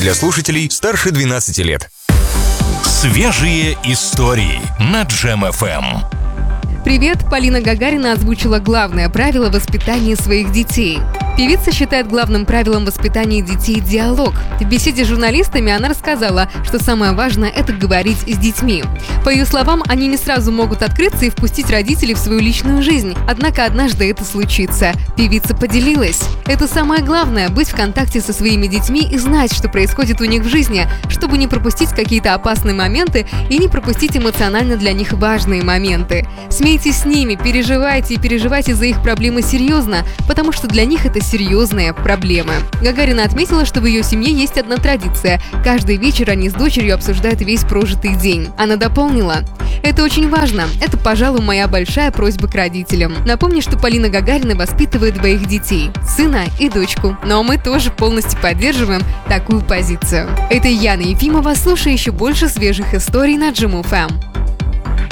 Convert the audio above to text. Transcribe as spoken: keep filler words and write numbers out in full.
для слушателей старше двенадцати лет. Свежие истории на Джем эф эм. Привет! Полина Гагарина озвучила главное правило воспитания своих детей. Певица считает главным правилом воспитания детей диалог. В беседе с журналистами она рассказала, что самое важное – это говорить с детьми. По ее словам, они не сразу могут открыться и впустить родителей в свою личную жизнь. Однако однажды это случится. Певица поделилась. Это самое главное – быть в контакте со своими детьми и знать, что происходит у них в жизни, чтобы не пропустить какие-то опасные моменты и не пропустить эмоционально для них важные моменты. Смейтесь с ними, переживайте и переживайте за их проблемы серьезно, потому что для них это серьезные проблемы. Гагарина отметила, что в ее семье есть одна традиция. Каждый вечер они с дочерью обсуждают весь прожитый день. Она дополнила: «Это очень важно. Это, пожалуй, моя большая просьба к родителям». Напомню, что Полина Гагарина воспитывает двоих детей – сына и дочку. Но мы тоже полностью поддерживаем такую позицию. Это Яна Ефимова. Слушай еще больше свежих историй на Джем эф эм.